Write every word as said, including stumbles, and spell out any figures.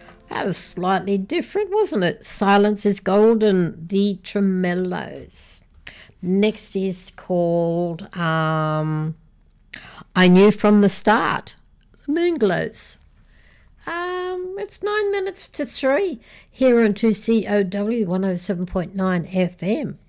That was slightly different, wasn't it? Silence is Golden, the Tremellos. Next is called um, I Knew From the Start, the Moonglows. Um, it's nine minutes to three here on two C O W one oh seven point nine F M.